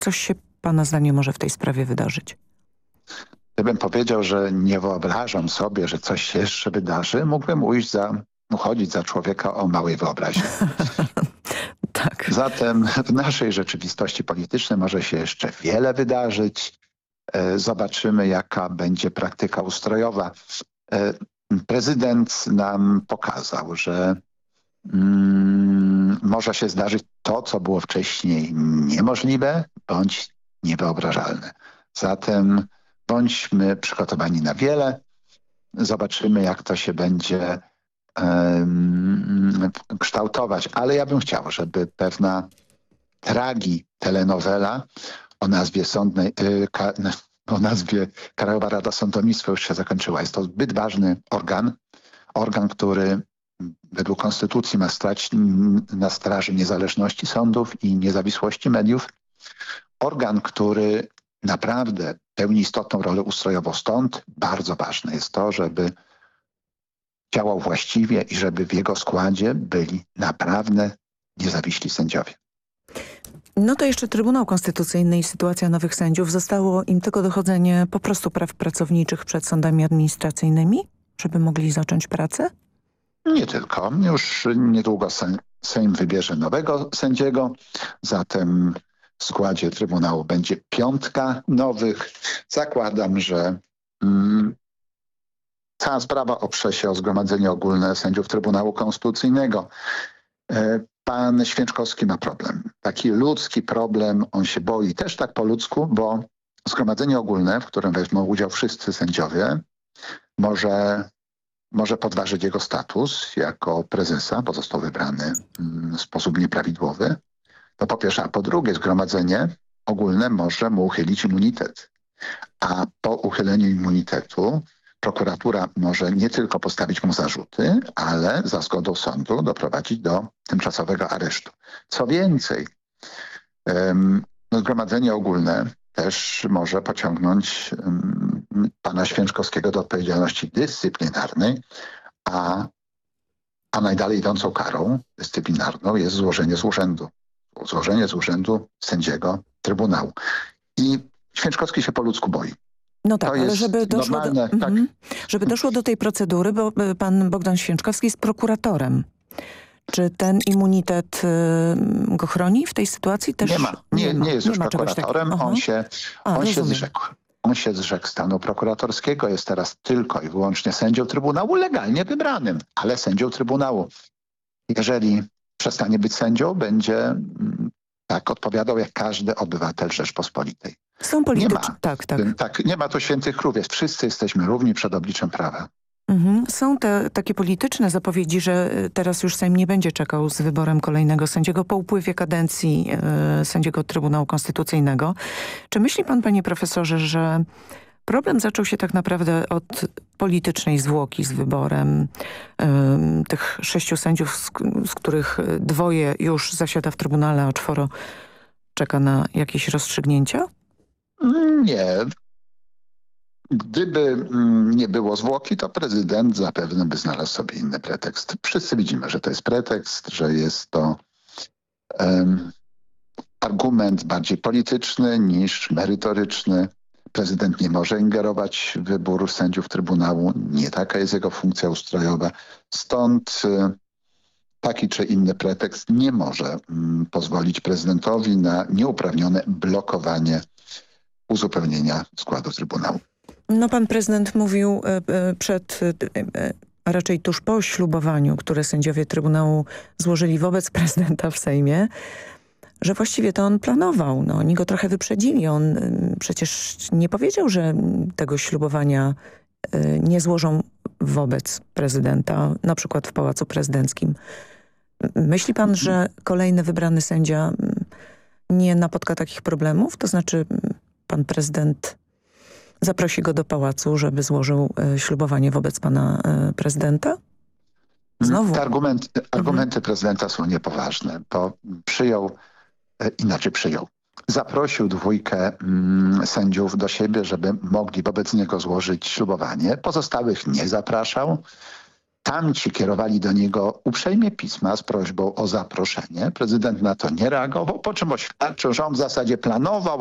coś się pana zdaniem może w tej sprawie wydarzyć? Gdybym powiedział, że nie wyobrażam sobie, że coś się jeszcze wydarzy, mógłbym uchodzić za człowieka o małej wyobraźni. Tak. Zatem w naszej rzeczywistości politycznej może się jeszcze wiele wydarzyć. Zobaczymy, jaka będzie praktyka ustrojowa. Prezydent nam pokazał, że może się zdarzyć to, co było wcześniej niemożliwe bądź niewyobrażalne. Zatem bądźmy przygotowani na wiele. Zobaczymy, jak to się będzie kształtować. Ale ja bym chciał, żeby pewna telenowela o nazwie Krajowa Rada Sądownictwa już się zakończyła. Jest to zbyt ważny organ, który według konstytucji ma stać na straży niezależności sądów i niezawisłości mediów. Organ, który naprawdę pełni istotną rolę ustrojową. Stąd bardzo ważne jest to, żeby działał właściwie i żeby w jego składzie byli naprawdę niezawiśli sędziowie. No to jeszcze Trybunał Konstytucyjny i sytuacja nowych sędziów. Zostało im tylko dochodzenie po prostu praw pracowniczych przed sądami administracyjnymi, żeby mogli zacząć pracę? Nie tylko. Już niedługo Sejm wybierze nowego sędziego, zatem w składzie Trybunału będzie 5 nowych. Zakładam, że cała sprawa oprze się o Zgromadzenie Ogólne Sędziów Trybunału Konstytucyjnego. Pan Święczkowski ma problem. Taki ludzki problem, on się boi też tak po ludzku, bo Zgromadzenie Ogólne, w którym wezmą udział wszyscy sędziowie, może podważyć jego status jako prezesa, bo został wybrany w sposób nieprawidłowy. To po pierwsze, a po drugie Zgromadzenie Ogólne może mu uchylić immunitet. A po uchyleniu immunitetu prokuratura może nie tylko postawić mu zarzuty, ale za zgodą sądu doprowadzić do tymczasowego aresztu. Co więcej, Zgromadzenie Ogólne też może pociągnąć pana Święczkowskiego do odpowiedzialności dyscyplinarnej, a najdalej idącą karą dyscyplinarną jest złożenie z urzędu sędziego Trybunału. I Święczkowski się po ludzku boi. No tak, to ale jest żeby doszło do tej procedury, bo pan Bogdan Święczkowski jest prokuratorem. Czy ten immunitet go chroni w tej sytuacji? Też nie jest już prokuratorem. On się zrzekł stanu prokuratorskiego. Jest teraz tylko i wyłącznie sędzią Trybunału, legalnie wybranym, ale sędzią Trybunału. Jeżeli przestanie być sędzią, będzie tak odpowiadał jak każdy obywatel Rzeczpospolitej. Są polityczni. Tak. Nie ma tu świętych krów. Wszyscy jesteśmy równi przed obliczem prawa. Są takie polityczne zapowiedzi, że teraz już Sejm nie będzie czekał z wyborem kolejnego sędziego po upływie kadencji sędziego Trybunału Konstytucyjnego. Czy myśli pan, panie profesorze, że problem zaczął się tak naprawdę od politycznej zwłoki z wyborem tych 6 sędziów, z których 2 już zasiada w Trybunale, a 4 czeka na jakieś rozstrzygnięcia? Nie. Gdyby nie było zwłoki, to prezydent zapewne by znalazł sobie inny pretekst. Wszyscy widzimy, że to jest pretekst, że jest to argument bardziej polityczny niż merytoryczny. Prezydent nie może ingerować w wybór sędziów Trybunału. Nie taka jest jego funkcja ustrojowa. Stąd taki czy inny pretekst nie może pozwolić prezydentowi na nieuprawnione blokowanie uzupełnienia składu Trybunału. No pan prezydent mówił a raczej tuż po ślubowaniu, które sędziowie Trybunału złożyli wobec prezydenta w Sejmie, że właściwie to on planował. No, oni go trochę wyprzedzili. On przecież nie powiedział, że tego ślubowania nie złożą wobec prezydenta, na przykład w Pałacu Prezydenckim. Myśli pan, że kolejny wybrany sędzia nie napotka takich problemów? To znaczy pan prezydent zaprosi go do pałacu, żeby złożył ślubowanie wobec pana prezydenta? Znowu. Te argumenty prezydenta są niepoważne, bo zaprosił 2 sędziów do siebie, żeby mogli wobec niego złożyć ślubowanie. Pozostałych nie zapraszał. Tamci kierowali do niego uprzejmie pisma z prośbą o zaproszenie. Prezydent na to nie reagował, po czym oświadczył, że on w zasadzie planował,